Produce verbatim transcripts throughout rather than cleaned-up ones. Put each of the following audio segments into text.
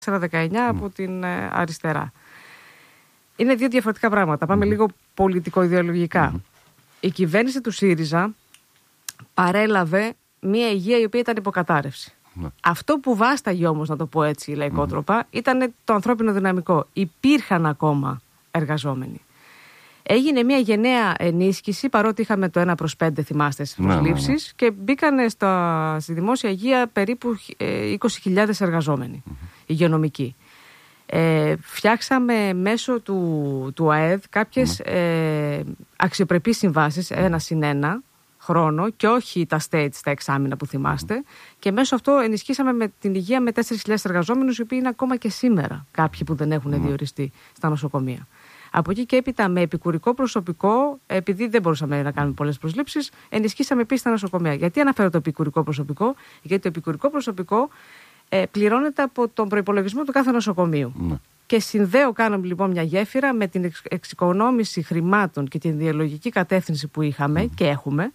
δεκαεννιά από την ε, αριστερά. Είναι δύο διαφορετικά πράγματα. Πάμε mm. λίγο πολιτικο-ιδεολογικά. Mm. Η κυβέρνηση του ΣΥΡΙΖΑ παρέλαβε μια υγεία η οποία ήταν υποκατάρρευση. Mm. Αυτό που βάσταγε όμως, να το πω έτσι λαϊκότροπα, mm. ήταν το ανθρώπινο δυναμικό. Υπήρχαν ακόμα εργαζόμενοι. Έγινε μια γενναία ενίσχυση, παρότι είχαμε το ένα προς πέντε, θυμάστε, στις προσλήψεις, ναι, ναι, ναι. και μπήκαν στα, στη δημόσια υγεία περίπου ε, είκοσι χιλιάδες εργαζόμενοι, mm-hmm. υγειονομικοί. Ε, φτιάξαμε μέσω του, του ΑΕΔ κάποιες mm-hmm. ε, αξιοπρεπείς συμβάσεις, ένα συν ένα χρόνο, και όχι τα states, τα εξάμηνα που θυμάστε, mm-hmm. και μέσω αυτό ενισχύσαμε με την υγεία με τέσσερις χιλιάδες εργαζόμενους, οι οποίοι είναι ακόμα και σήμερα κάποιοι που δεν έχουν mm-hmm. διοριστεί στα νοσοκομεία. Από εκεί και έπειτα, με επικουρικό προσωπικό, επειδή δεν μπορούσαμε να κάνουμε πολλές προσλήψεις, ενισχύσαμε επίσης τα νοσοκομεία. Γιατί αναφέρω το επικουρικό προσωπικό? Γιατί το επικουρικό προσωπικό ε, πληρώνεται από τον προϋπολογισμό του κάθε νοσοκομείου. Mm. Και συνδέω, κάναμε λοιπόν μια γέφυρα με την εξ, εξοικονόμηση χρημάτων και την ιδεολογική κατεύθυνση που είχαμε mm. και έχουμε,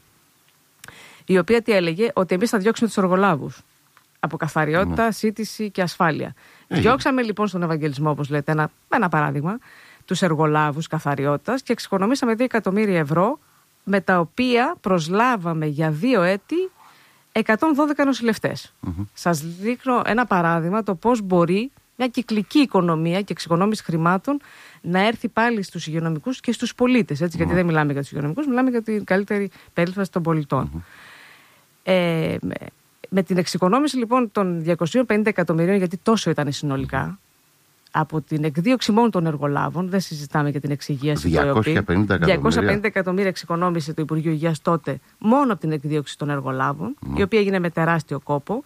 η οποία τι έλεγε? Ότι εμείς θα διώξουμε τους εργολάβους από καθαριότητα, mm. σύντηση και ασφάλεια. Mm. Διώξαμε λοιπόν στον Ευαγγελισμό, όπως λέτε, ένα, ένα παράδειγμα, τους εργολάβους καθαριότητας, και εξοικονομήσαμε δύο εκατομμύρια ευρώ, με τα οποία προσλάβαμε για δύο έτη εκατόν δώδεκα νοσηλευτές. Mm-hmm. Σας δείχνω ένα παράδειγμα το πώς μπορεί μια κυκλική οικονομία και εξοικονόμηση χρημάτων να έρθει πάλι στους υγειονομικούς και στους πολίτες. Έτσι, mm-hmm. Γιατί δεν μιλάμε για τους υγειονομικούς, μιλάμε για την καλύτερη περίληψη των πολιτών. Mm-hmm. Ε, με, με την εξοικονόμηση λοιπόν των διακόσια πενήντα εκατομμυρίων, γιατί τόσο ήταν συνολικά, από την εκδίωξη μόνο των εργολάβων, δεν συζητάμε για την εξυγίαση. διακόσια πενήντα εκατομμύρια εξοικονόμησε το Υπουργείο Υγείας τότε μόνο από την εκδίωξη των εργολάβων, mm. η οποία έγινε με τεράστιο κόπο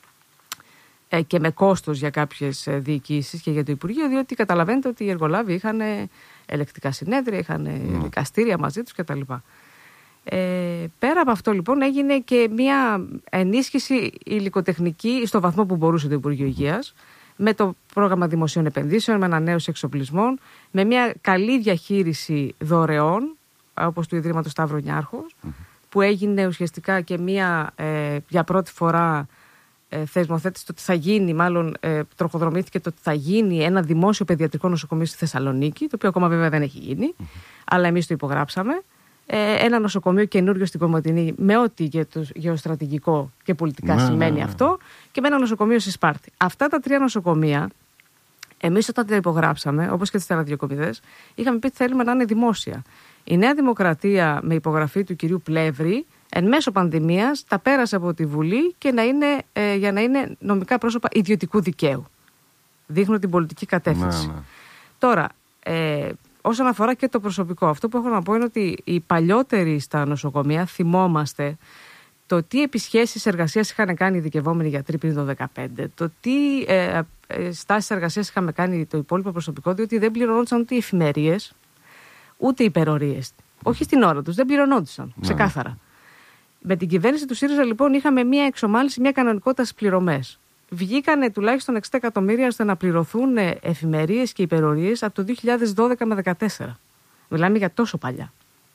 ε, και με κόστος για κάποιες ε, διοικήσεις και για το Υπουργείο, διότι καταλαβαίνετε ότι οι εργολάβοι είχαν ελεκτικά συνέδρια, είχαν mm. δικαστήρια μαζί τους κτλ. Ε, πέρα από αυτό λοιπόν έγινε και μια ενίσχυση υλικοτεχνική στο βαθμό που μπορούσε το Υπουργείο Υγείας, με το πρόγραμμα δημοσίων επενδύσεων, με ανανέωση εξοπλισμών, με μια καλή διαχείριση δωρεών, όπως του Ιδρύματος Σταύρου Νιάρχος, mm-hmm. που έγινε ουσιαστικά και μια ε, για πρώτη φορά ε, θεσμοθέτηση το ότι θα γίνει, μάλλον ε, τροχοδρομήθηκε το ότι θα γίνει ένα δημόσιο παιδιατρικό νοσοκομείο στη Θεσσαλονίκη, το οποίο ακόμα βέβαια δεν έχει γίνει, mm-hmm. αλλά εμείς το υπογράψαμε. Ε, ένα νοσοκομείο καινούριο στην Κομοτηνή, με ό,τι γεωστρατηγικό και πολιτικά ναι, σημαίνει ναι, ναι. αυτό, και με ένα νοσοκομείο στη Σπάρτη. Αυτά τα τρία νοσοκομεία, εμείς όταν τα υπογράψαμε, όπως και τις ραδιοκομιδές, είχαμε πει ότι θέλουμε να είναι δημόσια. Η Νέα Δημοκρατία, με υπογραφή του κυρίου Πλεύρη, εν μέσω πανδημίας, τα πέρασε από τη Βουλή και να είναι, ε, για να είναι νομικά πρόσωπα ιδιωτικού δικαίου. Δείχνω την πολιτική κατεύθυνση. Ναι, ναι. Τώρα, ε, όσον αφορά και το προσωπικό, αυτό που έχω να πω είναι ότι οι παλιότεροι στα νοσοκομεία θυμόμαστε το τι επισχέσεις εργασίας είχαν κάνει οι ειδικευόμενοι γιατροί πριν το δύο χιλιάδες δεκαπέντε, το τι ε, ε, στάσεις εργασίας είχαμε κάνει το υπόλοιπο προσωπικό, διότι δεν πληρωνόντουσαν ούτε οι εφημερίες, ούτε οι υπερορίες. Όχι στην ώρα τους, δεν πληρωνόντουσαν, ξεκάθαρα. Ναι. Με την κυβέρνηση του ΣΥΡΙΖΑ λοιπόν είχαμε μια εξομάλυνση, μια κανονικότητα στις πληρωμές. Βγήκανε τουλάχιστον εξήντα εκατομμύρια ώστε να πληρωθούν εφημερίες και υπερορίες από το δύο χιλιάδες δώδεκα με δύο χιλιάδες δεκατέσσερα. Μιλάμε για τόσο παλιά.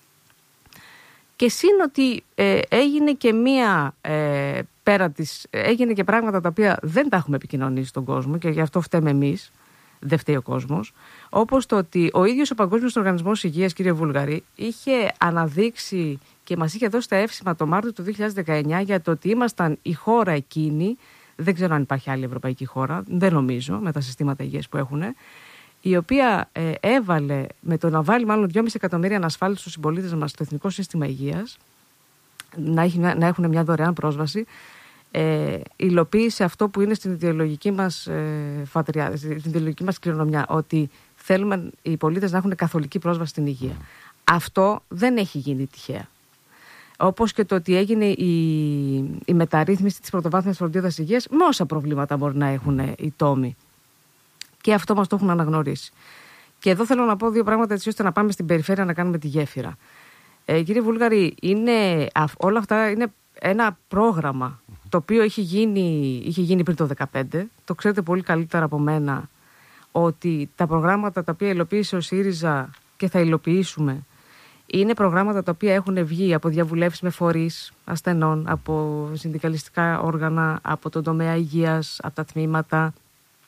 Και σύν ότι ε, έγινε και μία ε, πέρα της, έγινε και πράγματα τα οποία δεν τα έχουμε επικοινωνήσει στον κόσμο, και γι' αυτό φταίμε εμείς, δεν φταίει ο κόσμος, όπως το ότι ο ίδιος ο Παγκόσμιος Οργανισμός Υγείας, κύριε Βούλγαρη, είχε αναδείξει και μας είχε δώσει τα εύσημα το Μάρτιο του δύο χιλιάδες δεκαεννιά για το ότι ήμασταν η χώρα εκείνη, δεν ξέρω αν υπάρχει άλλη ευρωπαϊκή χώρα, δεν νομίζω, με τα συστήματα υγείας που έχουν, η οποία ε, έβαλε, με το να βάλει μάλλον δυόμισι εκατομμύρια ανασφάλιστους στους συμπολίτες μας στο Εθνικό Σύστημα Υγείας, να, έχει, να έχουν μια δωρεάν πρόσβαση, ε, υλοποίησε αυτό που είναι στην ιδεολογική μας ε, φατριά, στην ιδεολογική μας κληρονομιά, ότι θέλουμε οι πολίτες να έχουν καθολική πρόσβαση στην υγεία. Mm. Αυτό δεν έχει γίνει τυχαία. Όπως και το ότι έγινε η, η μεταρρύθμιση της πρωτοβάθμιας φροντίδας υγείας, με όσα προβλήματα μπορεί να έχουν οι τόμοι. Και αυτό μας το έχουν αναγνωρίσει. Και εδώ θέλω να πω δύο πράγματα, έτσι ώστε να πάμε στην περιφέρεια να κάνουμε τη γέφυρα. Ε, κύριε Βούλγαρη, είναι, όλα αυτά είναι ένα πρόγραμμα το οποίο είχε γίνει, είχε γίνει πριν το δύο χιλιάδες δεκαπέντε. Το ξέρετε πολύ καλύτερα από μένα ότι τα προγράμματα τα οποία υλοποίησε ο ΣΥΡΙΖΑ και θα υλοποιήσουμε είναι προγράμματα τα οποία έχουν βγει από διαβουλεύσεις με φορείς ασθενών, από συνδικαλιστικά όργανα, από τον τομέα υγείας, από τα τμήματα,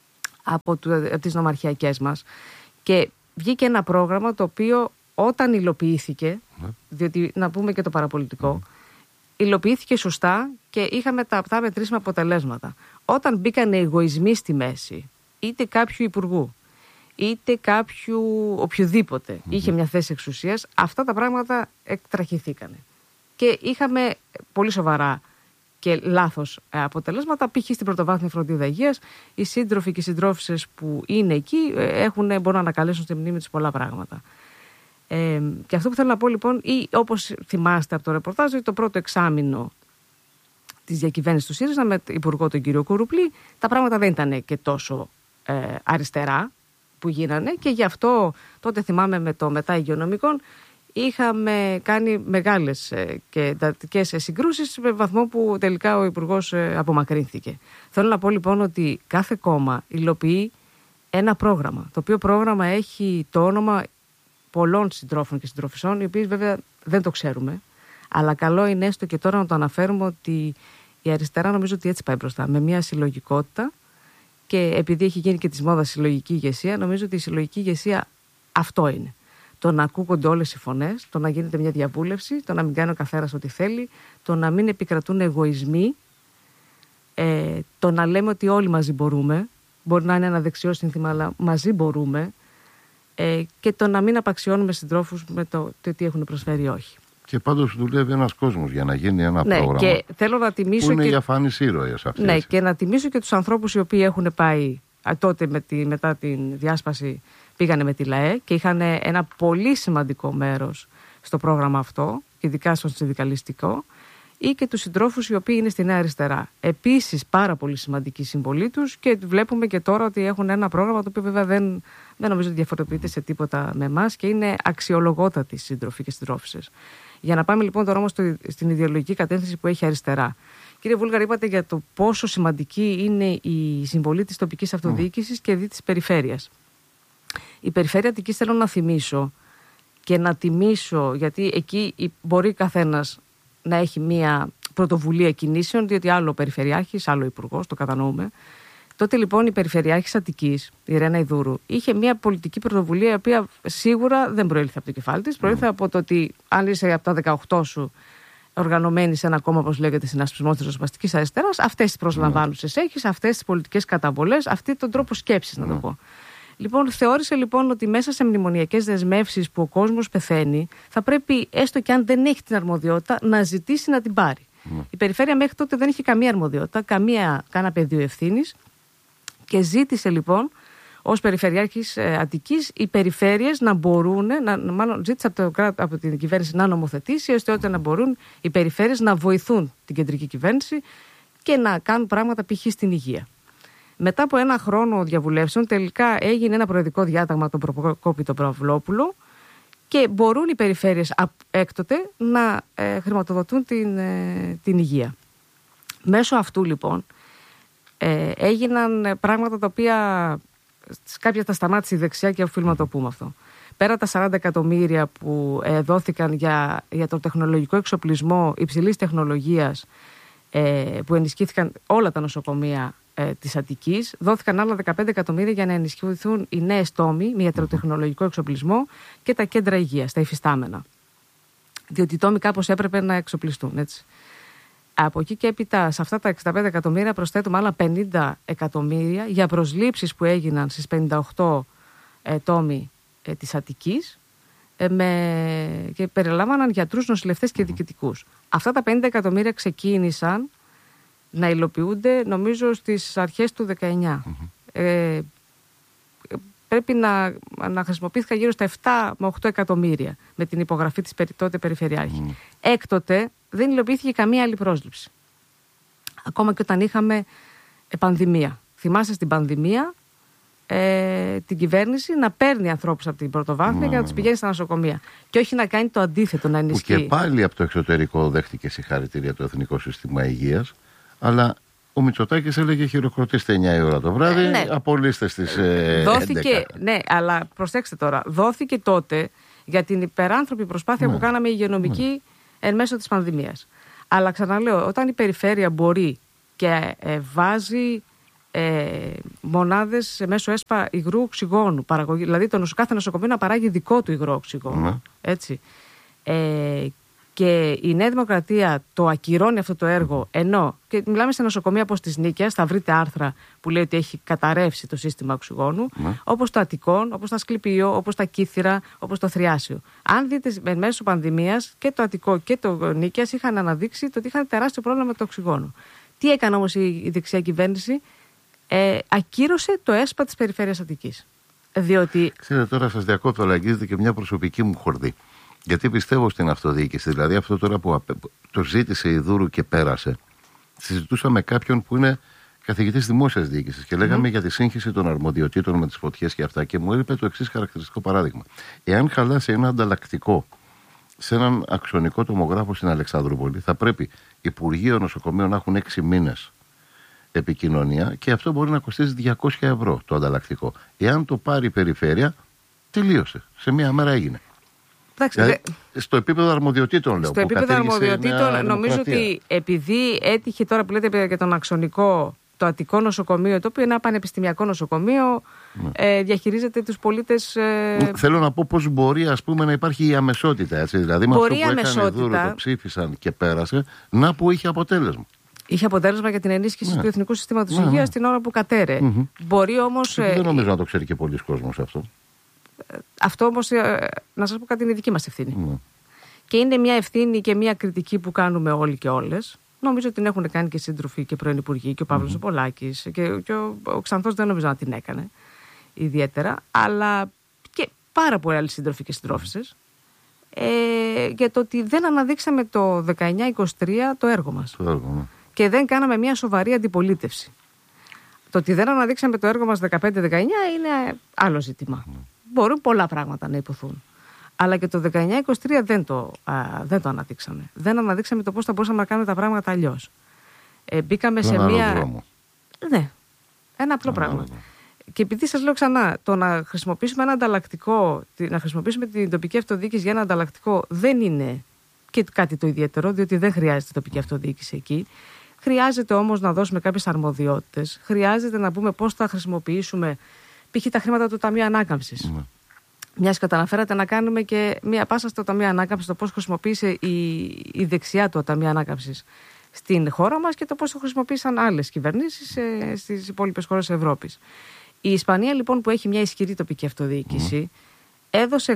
από, του, από τις νομαρχιακές μας. Και βγήκε ένα πρόγραμμα το οποίο όταν υλοποιήθηκε, mm. διότι να πούμε και το παραπολιτικό, mm. υλοποιήθηκε σωστά και είχαμε τα απτά μετρήσιμα αποτελέσματα. Όταν μπήκαν εγωισμοί στη μέση, είτε κάποιου υπουργού, είτε κάποιου οποιοδήποτε mm-hmm. είχε μια θέση εξουσίας, αυτά τα πράγματα εκτραχυθήκανε. Και είχαμε πολύ σοβαρά και λάθος αποτελέσματα. Π.χ. στην πρωτοβάθμια φροντίδα υγείας, οι σύντροφοι και οι συντρόφισσες που είναι εκεί έχουν, μπορούν να ανακαλέσουν στη μνήμη τους πολλά πράγματα. Ε, και αυτό που θέλω να πω λοιπόν, ή όπως θυμάστε από το ρεπορτάζ, το πρώτο εξάμηνο της διακυβέρνησης του ΣΥΡΙΖΑ με υπουργό τον κύριο Κουρουπλή, τα πράγματα δεν ήταν και τόσο ε, αριστερά που γίνανε, και γι' αυτό τότε θυμάμαι με το μετά υγειονομικών είχαμε κάνει μεγάλες ε, και εντατικές συγκρούσεις με βαθμό που τελικά ο υπουργός ε, απομακρύνθηκε. Θέλω να πω λοιπόν ότι κάθε κόμμα υλοποιεί ένα πρόγραμμα, το οποίο πρόγραμμα έχει το όνομα πολλών συντρόφων και συντροφισσών, οι οποίοι βέβαια δεν το ξέρουμε, αλλά καλό είναι έστω και τώρα να το αναφέρουμε ότι η αριστερά νομίζω ότι έτσι πάει μπροστά, με μια συλλογικότητα, και επειδή έχει γίνει και της μόδας συλλογική ηγεσία, νομίζω ότι η συλλογική ηγεσία αυτό είναι. Το να ακούγονται όλες οι φωνές, το να γίνεται μια διαβούλευση, το να μην κάνει ο καθένας ό,τι θέλει, το να μην επικρατούν εγωισμοί, ε, το να λέμε ότι όλοι μαζί μπορούμε, μπορεί να είναι ένα δεξιό σύνθημα, αλλά μαζί μπορούμε, ε, και το να μην απαξιώνουμε συντρόφους με το, το τι έχουν προσφέρει όχι. Και πάντως δουλεύει ένας κόσμος για να γίνει ένα ναι, πρόγραμμα και θέλω να τιμήσω που είναι και... για φάνης ήρωες αυτές. Ναι, και να τιμήσω και τους ανθρώπους οι οποίοι έχουν πάει τότε με τη, μετά την διάσπαση, πήγανε με τη ΛΑΕ και είχαν ένα πολύ σημαντικό μέρος στο πρόγραμμα αυτό, ειδικά στο συνδικαλιστικό, ή και τους συντρόφους οι οποίοι είναι στη Νέα Αριστερά. Επίσης πάρα πολύ σημαντική συμβολή τους, και βλέπουμε και τώρα ότι έχουν ένα πρόγραμμα το οποίο βέβαια δεν, δεν νομίζω ότι διαφοροποιείται σε τίποτα με εμάς και είναι αξιολογότατοι σύντροφοι και συντρόφισσες. Για να πάμε λοιπόν τώρα όμως στο, στην ιδεολογική κατεύθυνση που έχει αριστερά. Κύριε Βούλγαρη, είπατε για το πόσο σημαντική είναι η συμβολή της τοπικής αυτοδιοίκησης και δι της περιφέρειας. Η περιφέρεια Αττικής θέλω να θυμίσω και να τιμήσω, γιατί εκεί μπορεί καθένας να έχει μία πρωτοβουλία κινήσεων, διότι άλλο περιφερειάρχης, άλλο υπουργός, το κατανοούμε. Τότε λοιπόν η περιφερειάρχης Αττικής, η Ρένα Ιδούρου, είχε μία πολιτική πρωτοβουλία η οποία σίγουρα δεν προήλθε από το κεφάλι της. Προήλθε από το ότι αν είσαι από τα δεκαοκτώ σου οργανωμένη σε ένα κόμμα, όπως λέγεται, συνασπισμός της ριζοσπαστικής αριστεράς, αυτές τις προσλαμβάνουσες έχεις, αυτές τις πολιτικές καταβολές, αυτή τον τρόπο σκέψης, να το πω. Λοιπόν, θεώρησε λοιπόν ότι μέσα σε μνημονιακές δεσμεύσεις που ο κόσμος πεθαίνει, θα πρέπει, έστω και αν δεν έχει την αρμοδιότητα, να ζητήσει να την πάρει. Mm. Η περιφέρεια μέχρι τότε δεν είχε καμία αρμοδιότητα, καμία, κάνα πεδίο ευθύνης, και ζήτησε λοιπόν ως Περιφερειάρχης ε, Αττικής οι περιφέρειες να μπορούν, να, μάλλον ζήτησε από, το, από την κυβέρνηση να νομοθετήσει, ώστε να μπορούν οι περιφέρειες να βοηθούν την κεντρική κυβέρνηση και να κάνουν πράγματα π.χ. στην υγεία. Μετά από ένα χρόνο διαβουλεύσεων, τελικά έγινε ένα προεδρικό διάταγμα τον Προκόπη τον Παυλόπουλο και μπορούν οι περιφέρειες έκτοτε να ε, χρηματοδοτούν την, ε, την υγεία. Μέσω αυτού λοιπόν ε, έγιναν πράγματα τα οποία κάποια τα σταμάτησε η δεξιά και οφείλουμε να το πούμε αυτό. Πέρα τα σαράντα εκατομμύρια που ε, δόθηκαν για, για τον τεχνολογικό εξοπλισμό υψηλής τεχνολογίας, ε, που ενισχύθηκαν όλα τα νοσοκομεία ε, της Αττικής, δόθηκαν άλλα δεκαπέντε εκατομμύρια για να ενισχυθούν οι νέες τόμοι με ιατροτεχνολογικό εξοπλισμό και τα κέντρα υγείας, τα υφιστάμενα. Διότι οι τόμοι κάπως έπρεπε να εξοπλιστούν, έτσι. Από εκεί και έπειτα, σε αυτά τα εξήντα πέντε εκατομμύρια προσθέτουμε άλλα πενήντα εκατομμύρια για προσλήψεις που έγιναν στις πενήντα οκτώ ε, τόμοι ε, της Αττικής, ε, με, και περιλάμβαναν γιατρούς, νοσηλευτές και διοικητικούς. Αυτά τα πενήντα εκατομμύρια ξεκίνησαν να υλοποιούνται νομίζω στις αρχές του δεκαεννιά. Mm-hmm. Ε, πρέπει να, να χρησιμοποιήθηκαν γύρω στα επτά με οκτώ εκατομμύρια με την υπογραφή της τότε Περιφερειάρχη. Mm. Έκτοτε δεν υλοποιήθηκε καμία άλλη πρόσληψη. Ακόμα και όταν είχαμε πανδημία. Θυμάσαι στην πανδημία ε, την κυβέρνηση να παίρνει ανθρώπους από την πρωτοβάθμια mm. και να τους πηγαίνει στα νοσοκομεία. Και όχι να κάνει το αντίθετο, να ενισχύει. Που και πάλι από το εξωτερικό δέχτηκε συγχαρητήρια το Εθνικό Σύστημα Υγείας, αλλά ο Μητσοτάκης έλεγε χειροκροτήστε εννιά η ώρα το βράδυ, ε, ναι. απολύστε στις ε, δόθηκε, έντεκα. Ναι, αλλά προσέξτε τώρα, δόθηκε τότε για την υπεράνθρωπη προσπάθεια ναι. που κάναμε υγειονομική ναι. εν μέσω της πανδημίας. Αλλά ξαναλέω, όταν η περιφέρεια μπορεί και ε, βάζει ε, μονάδες μέσω ΕΣΠΑ υγρού οξυγόνου. Παραγωγή, δηλαδή το κάθε νοσοκομείο να παράγει δικό του υγρό οξυγόνο. Mm. Έτσι. Ε, και η Νέα Δημοκρατία το ακυρώνει αυτό το έργο, ενώ και μιλάμε σε νοσοκομεία όπως της Νίκαιας, θα βρείτε άρθρα που λέει ότι έχει καταρρεύσει το σύστημα οξυγόνου, mm. όπως το Αττικών, όπως το Ασκληπείο, όπως τα Κύθυρα, όπως το Θριάσιο. Αν δείτε εν μέσω πανδημίας και το Αττικό και το Νίκαιας είχαν αναδείξει ότι είχαν τεράστιο πρόβλημα με το οξυγόνο. Τι έκανε όμως η, η δεξιά κυβέρνηση? Ε, ακύρωσε το ΕΣΠΑ της Περιφέρειας Αττικής. Διότι... Ξέρετε, τώρα σας διακόπτω, αλλά αγγίζεται και μια προσωπική μου χορδή. Γιατί πιστεύω στην αυτοδιοίκηση. Δηλαδή, αυτό τώρα που το ζήτησε η Δούρου και πέρασε, συζητούσα με κάποιον που είναι καθηγητής δημόσιας διοίκησης και λέγαμε mm. για τη σύγχυση των αρμοδιοτήτων με τις φωτιές και αυτά. Και μου είπε το εξής χαρακτηριστικό παράδειγμα. Εάν χαλάσει ένα ανταλλακτικό σε έναν αξονικό τομογράφο στην Αλεξανδρούπολη, θα πρέπει Υπουργείο Νοσοκομείων να έχουν έξι μήνες επικοινωνία και αυτό μπορεί να κοστίζει διακόσια ευρώ το ανταλλακτικό. Εάν το πάρει η περιφέρεια, τελείωσε. Σε μία μέρα έγινε. Εντάξει, δηλαδή, δε... Στο επίπεδο αρμοδιοτήτων, λέω. Στο επίπεδο αρμοδιοτήτων, νομίζω ότι επειδή έτυχε τώρα που λέτε για τον αξονικό, το Αττικό νοσοκομείο, το οποίο είναι ένα πανεπιστημιακό νοσοκομείο, ναι. ε, διαχειρίζεται τους πολίτες. Ε... Θέλω να πω πώς μπορεί, ας πούμε, να υπάρχει η αμεσότητα. Έτσι. Δηλαδή, με μπορεί αυτό που αμεσότητα... έκανε Δούρο, το ψήφισαν και πέρασε, να που είχε αποτέλεσμα. Είχε αποτέλεσμα για την ενίσχυση ναι. του Εθνικού Συστήματος ναι, Υγείας ναι. την ώρα που κατέρε. Mm-hmm. Μπορεί όμως. Δεν νομίζω να το ξέρει και πολλοί κόσμος αυτό. Αυτό όμως, να σας πω κάτι, είναι η δική μας ευθύνη. Mm. Και είναι μια ευθύνη και μια κριτική που κάνουμε όλοι και όλες. Νομίζω ότι την έχουν κάνει και σύντροφοι και πρώην υπουργοί, και ο Παύλος mm-hmm. Πολάκης και, και ο, ο Ξανθός δεν νομίζω να την έκανε ιδιαίτερα, αλλά και πάρα πολλοί άλλοι σύντροφοι και συντρόφισσες, ε, για το ότι δεν αναδείξαμε το δεκαεννιά είκοσι τρία το έργο μας. Το έργο, ναι. Και δεν κάναμε μια σοβαρή αντιπολίτευση. Το ότι δεν αναδείξαμε το έργο μας δεκαπέντε δεκαεννιά είναι άλλο ζήτημα. Mm. Μπορούν πολλά πράγματα να υποθούν. Αλλά και το δεκαεννιά είκοσι τρία δεν το, α, δεν το αναδείξαμε. Δεν αναδείξαμε το πώς θα μπορούσαμε να κάνουμε τα πράγματα αλλιώς. Ε, μπήκαμε Πλέον σε μία. δρόμο. Ναι. Ένα απλό πράγμα. Άλλο. Και επειδή σας λέω ξανά, το να χρησιμοποιήσουμε ένα ανταλλακτικό, να χρησιμοποιήσουμε την τοπική αυτοδιοίκηση για ένα ανταλλακτικό δεν είναι και κάτι το ιδιαίτερο, διότι δεν χρειάζεται τοπική αυτοδιοίκηση εκεί. Χρειάζεται όμως να δώσουμε κάποιες αρμοδιότητες. Χρειάζεται να πούμε πώς θα χρησιμοποιήσουμε π.χ. τα χρήματα του Ταμείου Ανάκαμψης. Mm. Μιας και αναφέρατε να κάνουμε και μία πάσα στο Ταμείο Ανάκαμψης, το πώς χρησιμοποίησε η, η δεξιά του Ταμείο Ανάκαμψης στην χώρα μας και το πώς το χρησιμοποίησαν άλλες κυβερνήσεις ε, στις υπόλοιπες χώρες της Ευρώπης. Η Ισπανία, λοιπόν, που έχει μια ισχυρή τοπική αυτοδιοίκηση, mm. έδωσε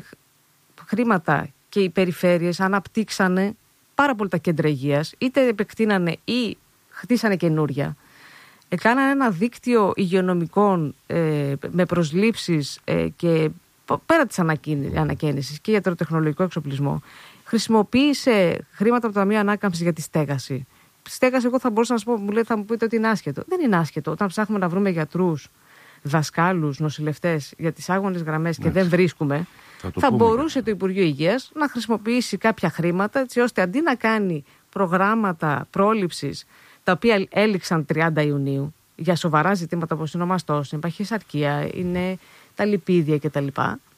χρήματα και οι περιφέρειες αναπτύξανε πάρα πολύ τα κέντρα υγείας, είτε επεκτείνανε ή χτίσανε καινούρια. Έκαναν ένα δίκτυο υγειονομικών ε, με προσλήψεις ε, και πέρα της ανακαίνησης και ιατροτεχνολογικό εξοπλισμό. Χρησιμοποίησε χρήματα από το Ταμείο Ανάκαμψης για τη στέγαση. Στέγαση, εγώ θα μπορούσα να σας πω, μου λέει, θα μου πείτε ότι είναι άσχετο. Δεν είναι άσχετο. Όταν ψάχνουμε να βρούμε γιατρούς, δασκάλους, νοσηλευτές για τις άγονες γραμμές και δεν βρίσκουμε, θα, θα μπορούσε το Υπουργείο Υγείας να χρησιμοποιήσει κάποια χρήματα, έτσι ώστε αντί να κάνει προγράμματα πρόληψης τα οποία έληξαν τριάντα Ιουνίου για σοβαρά ζητήματα όπως είναι ο μαστός, είναι η παχυσαρκία, είναι τα λιπίδια κτλ.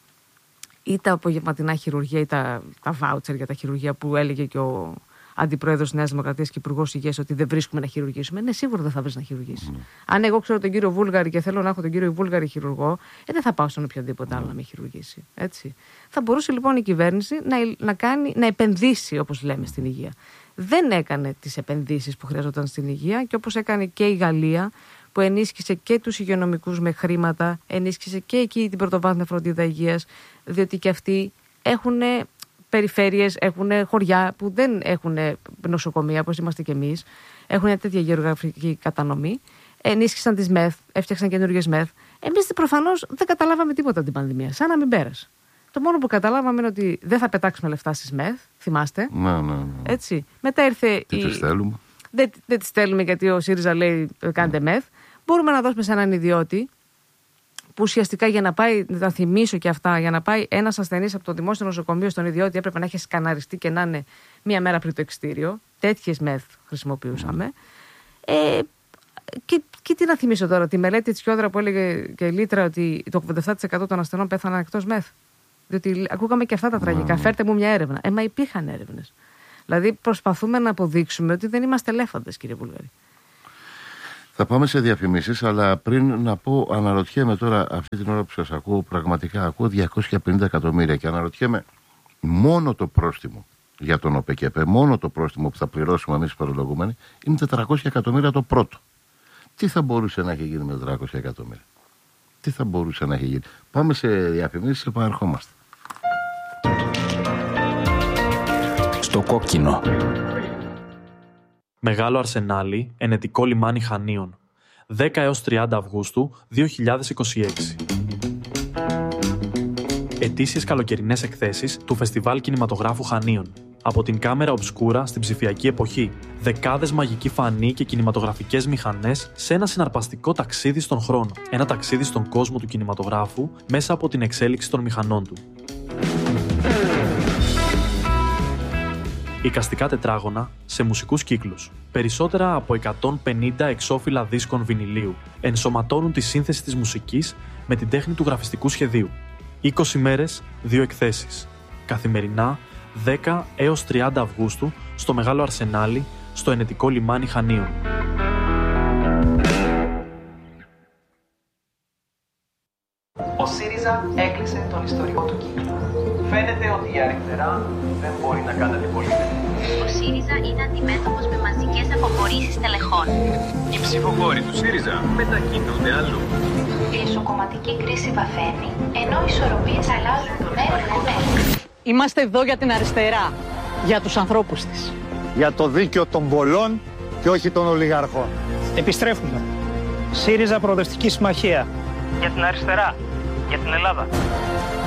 Ή τα απογευματινά χειρουργία ή τα, τα βάουτσερ για τα χειρουργία που έλεγε και ο Αντιπρόεδρος της Νέας Δημοκρατίας και Υπουργός Υγείας ότι δεν βρίσκουμε να χειρουργήσουμε. Ναι, σίγουρα δεν θα βρεις να χειρουργήσεις. Mm. Αν εγώ ξέρω τον κύριο Βούλγαρη και θέλω να έχω τον κύριο Βούλγαρη χειρουργό, ε, δεν θα πάω στον οποιοδήποτε άλλο mm. να με χειρουργήσει. Έτσι. Θα μπορούσε λοιπόν η κυβέρνηση να, να, κάνει, να επενδύσει, όπως λέμε, στην υγεία. Δεν έκανε τις επενδύσεις που χρειαζόταν στην υγεία και όπως έκανε και η Γαλλία, που ενίσχυσε και τους υγειονομικούς με χρήματα, ενίσχυσε και εκεί την πρωτοβάθμια φροντίδα υγείας, διότι και αυτοί έχουν περιφέρειες, έχουν χωριά που δεν έχουν νοσοκομεία, όπως είμαστε κι εμείς, έχουν τέτοια γεωγραφική κατανομή, ενίσχυσαν τις ΜΕΘ, έφτιαξαν καινούργιες ΜΕΘ. Εμείς προφανώς δεν καταλάβαμε τίποτα την πανδημία, σαν να μην πέρασε. Το μόνο που καταλάβαμε είναι ότι δεν θα πετάξουμε λεφτά στις ΜΕΘ, θυμάστε. Ναι, ναι, ναι. Έτσι. Μετά ήρθε. Τι η... τις στέλνουμε. Δεν, δεν τις στέλνουμε γιατί ο ΣΥΡΙΖΑ λέει κάντε ΜΕΘ. Μπορούμε να δώσουμε σε έναν ιδιώτη που ουσιαστικά για να πάει, να θυμίσω και αυτά, για να πάει ένας ασθενής από το δημόσιο νοσοκομείο στον ιδιώτη έπρεπε να έχει σκαναριστεί και να είναι μία μέρα πριν το εξιτήριο. Τέτοιες ΜΕΘ χρησιμοποιούσαμε. Mm. Ε, και, και τι να θυμίσω τώρα, τη μελέτη της Κιόδρα που έλεγε και η Λίτρα ότι το ογδόντα επτά τοις εκατό των ασθενών πέθαναν εκτός ΜΕΘ. Διότι ακούγαμε και αυτά τα τραγικά. Mm. Φέρτε μου μια έρευνα. Ε, μα υπήρχαν έρευνες. Δηλαδή προσπαθούμε να αποδείξουμε ότι δεν είμαστε ελέφαντες, κύριε Βούλγαρη. Θα πάμε σε διαφημίσεις, αλλά πριν να πω, αναρωτιέμαι τώρα αυτή την ώρα που σας ακούω, πραγματικά ακούω διακόσια πενήντα εκατομμύρια και αναρωτιέμαι μόνο το πρόστιμο για τον ΟΠΕΚΕΠΕ, μόνο το πρόστιμο που θα πληρώσουμε εμείς οι φορολογούμενοι είναι τετρακόσια εκατομμύρια το πρώτο. Τι θα μπορούσε να έχει γίνει με τετρακόσια εκατομμύρια? Τι θα μπορούσε να έχει γίνει? Πάμε σε διαφημίσεις και επαναρχόμαστε. Στο κόκκινο. Μεγάλο Αρσενάλι, ενετικό λιμάνι Χανίων. δέκα έως τριάντα Αυγούστου δύο χιλιάδες είκοσι έξι. Ετήσιες καλοκαιρινές εκθέσεις του Φεστιβάλ Κινηματογράφου Χανίων. Από την κάμερα ομπσκούρα στην ψηφιακή εποχή. Δεκάδες μαγικοί φανοί και κινηματογραφικές μηχανές σε ένα συναρπαστικό ταξίδι στον χρόνο. Ένα ταξίδι στον κόσμο του κινηματογράφου μέσα από την εξέλιξη των μηχανών του. Εικαστικά τετράγωνα σε μουσικούς κύκλους. Περισσότερα από εκατόν πενήντα εξώφυλλα δίσκων βινιλίου ενσωματώνουν τη σύνθεση της μουσικής με την τέχνη του γραφιστικού σχεδίου. είκοσι μέρες, δύο εκθέσεις. Καθημερινά, δέκα έως τριάντα Αυγούστου, στο Μεγάλο Αρσενάλι, στο ενετικό λιμάνι Χανίων. Ο ΣΥΡΙΖΑ έκλεισε τον ιστορικό του κύκλο. Φαίνεται ότι η αριστερά δεν μπορεί να κάνει αντιπολίτευση. Ο ΣΥΡΙΖΑ είναι αντιμέτωπος με μαζικές αποχωρήσεις τελεχών. Οι ψηφοφόροι του ΣΥΡΙΖΑ μετακινούνται αλλού. Η εσωκομματική κρίση βαθαίνει, ενώ οι ισορροπίες αλλάζουν μέρα με μέρα. Είμαστε εδώ για την αριστερά, για τους ανθρώπους της. Για το δίκαιο των πολλών και όχι των ολιγαρχών. Επιστρέφουμε. ΣΥΡΙΖΑ Προοδευτική Συμμαχία. Για την αριστερά, για την Ελλάδα.